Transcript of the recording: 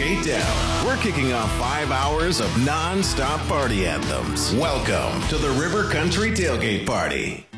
tailgate down. We're kicking off 5 hours of non-stop party anthems. Welcome to the River Country Tailgate Party.